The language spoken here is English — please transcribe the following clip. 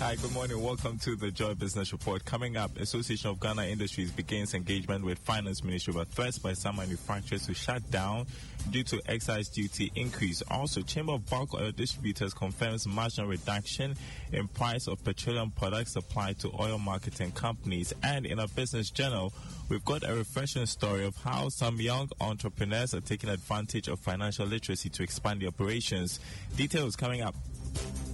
Hi, good morning. Welcome to the Joy Business Report. Coming up, Association of Ghana Industries begins engagement with Finance Ministry over threats by some manufacturers to shut down due to excise duty increase. Also, Chamber of Bulk Oil Distributors confirms marginal reduction in price of petroleum products supplied to oil marketing companies. And in a business journal, we've got a refreshing story of how some young entrepreneurs are taking advantage of financial literacy to expand their operations. Details coming up.